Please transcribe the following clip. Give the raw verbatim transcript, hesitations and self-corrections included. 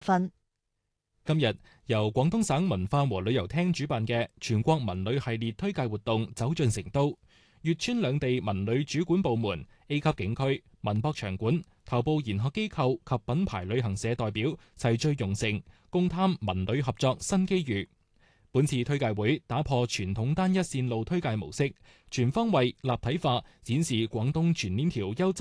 分。 今日由廣東省文化和旅遊廳主辦嘅全國文旅系列推介活動走進成都，粵川兩地文旅主管部門、A 級景區、文博場館、頭部研學機構及品牌旅行社代表齊聚蓉城，共探文旅合作新機遇。本次推介會打破傳統單一線路推介模式，全方位立體化展示廣東全鏈條優質